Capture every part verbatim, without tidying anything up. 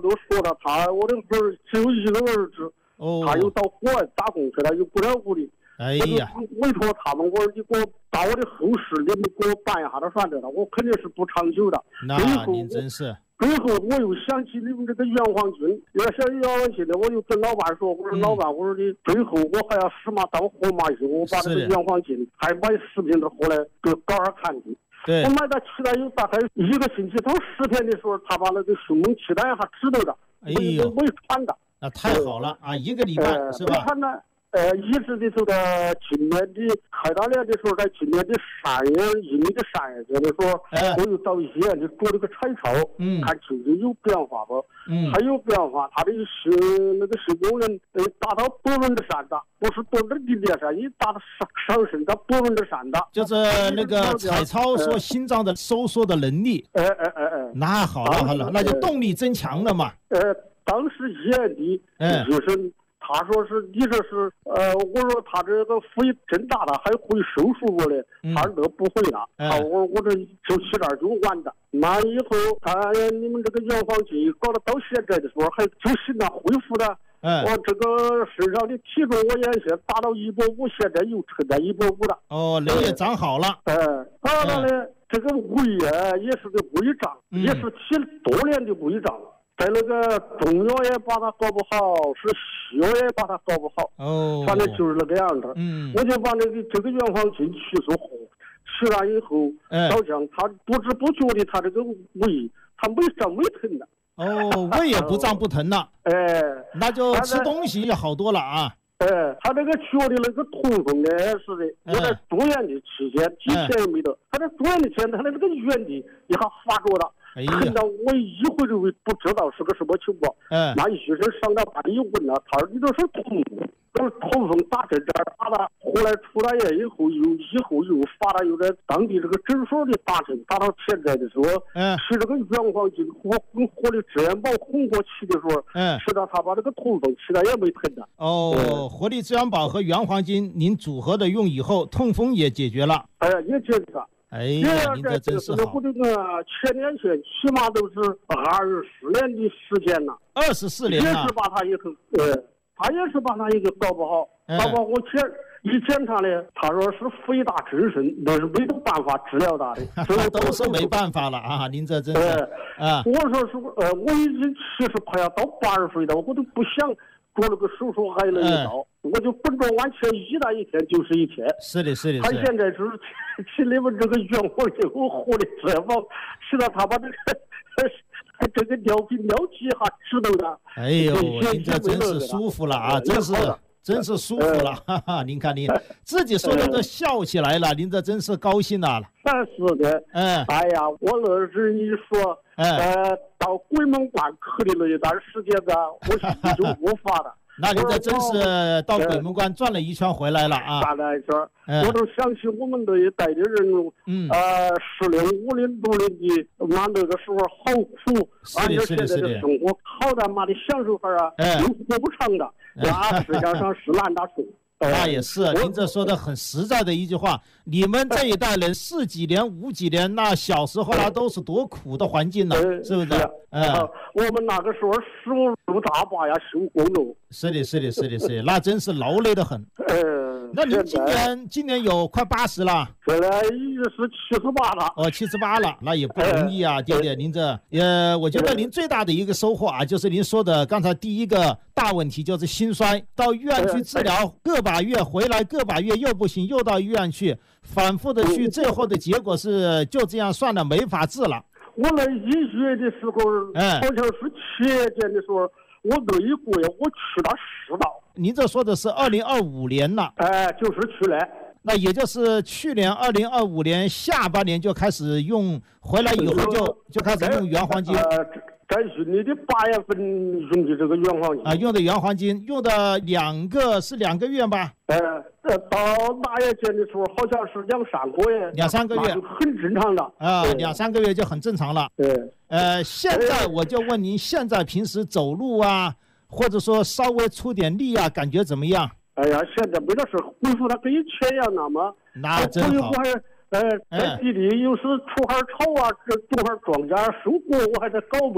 都说了，他我的儿只有一个儿子， 哦， 他又到国外打工去了，又不了屋里。 哎呀， 我就委托他们，我说你给我把我的后事你们给我办一下，他算得了，我肯定是不长久的。 那您真是。 最后我又想起你们这个袁黄军，要想袁黄军的，我就跟老板说，我说老板，我说你最后我还要死马当活马医，我把这个袁黄军还把视频都后来给稿儿看的。 对， 我买到期待有大概一个星期到十天的时候，他把那个凶猛期待还知道的， 哎呦， 没传的。 那太好了啊，一个礼拜、呃、是吧？ 看呢。呃，一直的走到今年的开大连的时候，在今年的三月一年的三月份的时候，哎、我又到医院里做了个彩超， 嗯， 看究竟有变化不？ 嗯， 还有变化，他的心那个心功能呃达到多轮的山大，不是多轮的烈山，已达到上上升到多轮的山大。 就是那个彩超说心脏的收缩的能力， 哎哎哎哎， 那好了好了，那就动力增强了嘛。 呃，当时医院的医生。他说是，你这是，呃，我说他这个肺真大了，还会手术过嘞。他说那不会了。嗯、他我我这就起点就完的。那以后，他你们这个原黄金搞得到现在的时候，还就现在恢复的。嗯、我这个身上的体重，我原先达到一百五，现在又撑在一百五了。 哦，人也长好了。 哎、呃，当然了，这个胃啊，也是个胃胀，嗯、也是起多年的胃胀。在那个中药也把它搞不好，是西药也把它搞不好， 哦， 反正就是那个样子。 嗯， 我就把那个这个原黄金取出后，吃了以后， 嗯、 好像他不知不觉的，他这个胃他没胀没疼的。 哦，胃也不胀不疼了。 哎， 那就吃东西也好多了啊。 哎，他这个脚的那个痛风呢是的，我在住院的期间几天也没得，嗯、他在住院的期间，他的那个原地一下发作了。 哎看到我一会就不知道是个什么情况， 嗯， 那医生上到班一问了，他说你这是痛风，这是痛风打针这打的，后来出来院以后又以后又发了又在当地这个诊所里打针，打到现在的时候， 嗯， 吃这个原黄金活跟活力支元宝混过期的时候， 嗯， 吃到他把这个痛风吃的也没疼的。 哦，活力支元宝和原黄金您组合的用以后，痛风也解决了。 哎呀，也解决了。 哎呀，您这真是好！ 我这个前年前起码都是二十四年的时间了， 二十四年了， 也是把他一个，呃，他也是把他一个搞不好，搞不好我检一检查呢，他说是肺大真肾，那是没有办法治疗他的，所以都是没办法了啊！您这真是啊！ 我说是，呃，我已经七十快要到八十岁了，我都不想做那个手术挨了一刀。我就本着往前一来一天就是一天。 是的，是的。 他现在就是去你们这个原黄金我活的这帮，使得他把这个这个尿频尿急哈知道的。 哎呦，您这真是舒服了啊！真是真是舒服了，哈哈！您看您自己说的都笑起来了，您这真是高兴了。 是的，嗯，哎呀，我儿子一说，呃，到鬼门关去的那一段时间呢，我心就无法了。 那您这真是到鬼门关转了一圈回来了啊！ 转了一圈，我都想起我们这一代的人，嗯，呃，适龄、五龄、六龄的，俺那个时候好苦，而且现在的生活好的妈的享受法啊，又过不长的，那世界上是难打说。 那也是，您这说的很实在的一句话。你们这一代人四几年、五几年，那小时候那都是多苦的环境呢，是不是？ 嗯，我们那个时候十五路大坝呀，修公路。 是的，是的，是的，是的，那真是劳累的很。 呃， 那您今年今年有快八十了？ 现在已经是七十八了。 哦，七十八了，那也不容易啊，爹爹，您这呃，我觉得您最大的一个收获啊，就是您说的刚才第一个大问题就是心衰，到医院去治疗个把月，回来个把月又不行，又到医院去，反复的去，最后的结果是就这样算了，没法治了。 我来医学的时候，好像是七年前的时候，我那一个月我吃了十刀。 您这说的是二零二五年了， 哎，就是去年， 那也就是去年二零二五年下半年就开始用，回来以后就就开始用原黄金。 呃，在去年的八月份用的这个原黄金啊，用的原黄金，用的两个是两个月吧？ 呃，到那月间的时候，好像是两三个月， 两三个月， 很正常的啊，两三个月就很正常了。 对， 呃，现在我就问您，现在平时走路啊，或者说稍微出点力啊，感觉怎么样？ 哎呀，现在没得事，恢复的跟以前一样那么。 那真好。 呃，在地里有时出哈草啊，这种哈庄稼收获我还在搞不。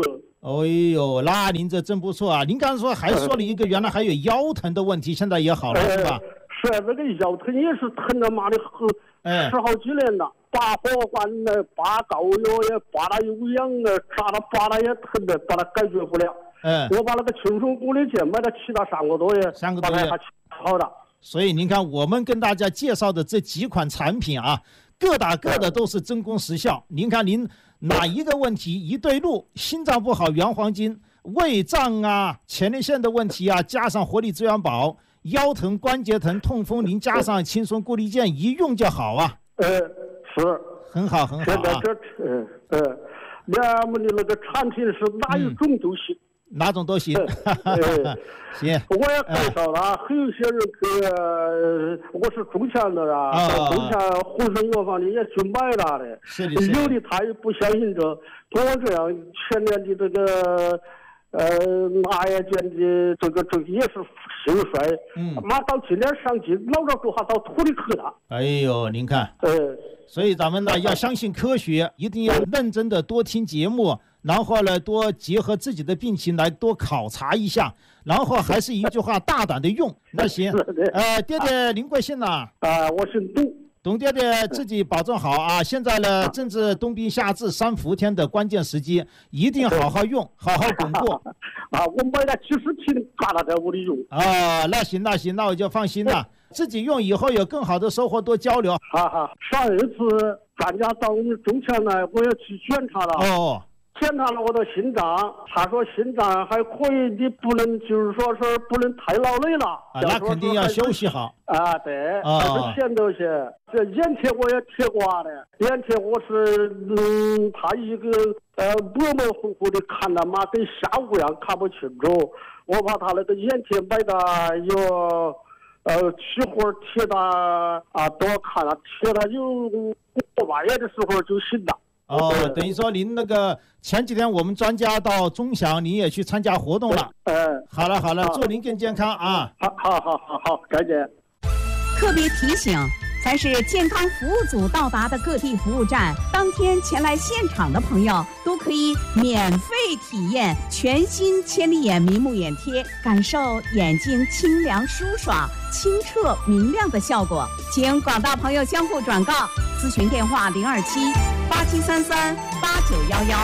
哦呦，那您这真不错啊！您刚才说还说了一个，原来还有腰疼的问题，现在也好了，是吧？ 是这个腰疼也是疼了妈的十好几年了，拔火罐的、拔膏药也、拔了有氧的、扎了拔了也疼的，把它解决不了。 嗯， 我把那个轻松骨力健买了起了三个多月， 三个多月还好了。 所以您看，我们跟大家介绍的这几款产品啊，各打各的都是真功实效。您看您哪一个问题一对路，心脏不好原黄金，胃胀啊、前列腺的问题啊，加上活力资源宝，腰疼、关节疼、痛风，您加上轻松固力健，一用就好啊。 呃，是， 很好很好啊。 现在这，呃呃，咱们的那个产品是哪一种都行。 嗯哪种都行，行。 我也介绍了，还有些人去，我是中钱的啊，中钱红参药房的也去买了的。 是的， 有的他也不相信这，跟我这样前面的这个，呃，拿眼见的这个这个也是心衰，嗯，妈到今天上劲，老着说话到土里去了。 哎呦，您看， 呃， 所以咱们呢要相信科学，一定要认真的多听节目。然后呢，多结合自己的病情来多考察一下，然后还是一句话，大胆的用。那行，呃，爹爹您贵姓呢？ 啊，我姓董。 董爹爹自己保重好啊！现在呢，正是冬病夏治、三伏天的关键时机，一定好好用，好好巩固。 啊，我买了七十瓶，挂了在屋里用。 啊，那行那行，那我就放心了。自己用以后有更好的收获，多交流。 哈哈，上一次专家到我们中前来，我也去检查了。 哦。 检查了我的心脏，他说心脏还可以，你不能就是说是不能太劳累了。 啊，那肯定要休息好。 啊，对，还是闲着些。这眼贴我也贴过的，眼贴我是嗯，他一个呃模模糊糊的看了嘛，跟下午一样看不清楚。我把他那个眼贴买的有呃起火贴的啊，多看了，贴了有过半夜的时候就醒了。 哦，等于说您那个前几天我们专家到钟祥，您也去参加活动了。 嗯， 好了好了，祝您更健康啊！ 好，好，好，好，好，再见。 特别提醒，凡是健康服务组到达的各地服务站，当天前来现场的朋友都可以免费体验全新千里眼明目眼贴，感受眼睛清凉舒爽、清澈明亮的效果。请广大朋友相互转告，咨询电话零二七八七三三八九幺幺。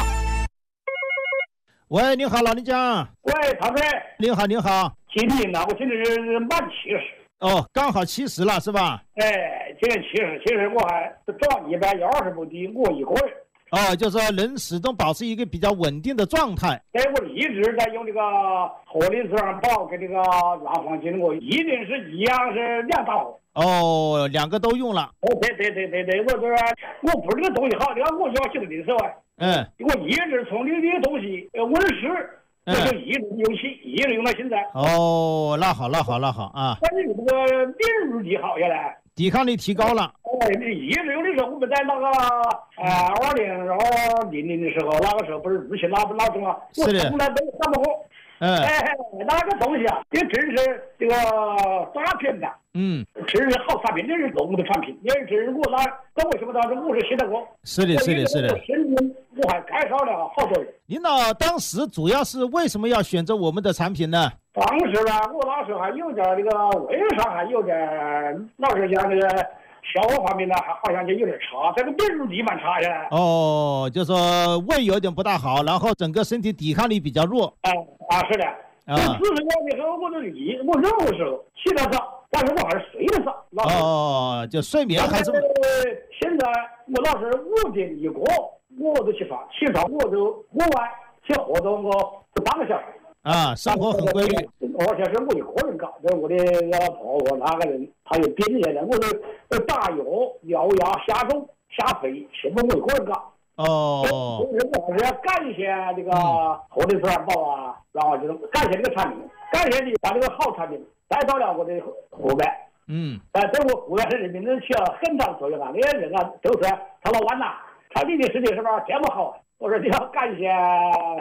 喂，你好，老李江。 喂，唐队。 你好，你好。 今年呢，我现在是满七十。 哦，刚好七十了是吧？ 哎，今年七十，其实我还长一百二十步地，我一个人。 哦，就是说人始终保持一个比较稳定的状态。 哎，我一直在用这个活力资源宝跟这个软黄金，我一定是一样是两大壶。 哦，两个都用了。 哦，对对对对对，我这我不是这个东西好，你看我就要写的零色外。 嗯。 我一直从你的东西呃问世。我就一直用起，一直用到现在。 哦，那好，那好，那好啊。 但是这个免疫力好下来， 抵抗力提高了。 哎，一直用的时候，我们在那个啊二零然后零零的时候，那个时候不是疫情那不那什么，我从来都干不过。 嗯。 哎，那个东西啊，也真是这个诈骗的。 嗯。 真是好产品，这是动物的产品，也是我那那为什么当时我是信得过？ 是的，是的，是的。 身边我还介绍了好多人。 领导当时主要是为什么要选择我们的产品呢？ 当时呢，我那时候还有点这个胃上还有点，老实讲这个消化方面呢，还好像就有点差，这个免疫力蛮差呀。 哦，就说胃有点不大好，然后整个身体抵抗力比较弱。 啊啊，是的。 啊。 四十年的时候，我这一我任务时候起得早，但是我还是睡得早。 哦，就睡眠还是。 现在我老是五点一过，我就起床，起床我就户外去活动个半个小时。 啊，生活很规律。 而且是我一个人搞，这我的老婆我那个人，他有病人的，我是打药、药压下重、下肥，全部我一个人搞。 哦。 我还是要感谢这个活力资源宝啊，然后就是感谢这个产品，感谢你把这个好产品带到了我的后面。 嗯。 哎，对我后面是人民能起了很大的作用啊！那些人啊，都是他老板呐，他你的事情是吧？这么好，我说你要感谢。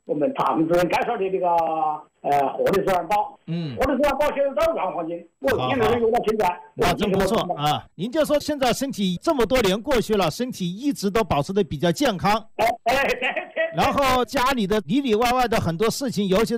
我们他们主任介绍的这个呃活力自然宝， 嗯， 活力自然宝现在都是软黄金，我一年能用到现在， 哇，真不错啊！您就说现在身体这么多年过去了，身体一直都保持的比较健康， 哎哎对对， 然后家里的里里外外的很多事情，尤其是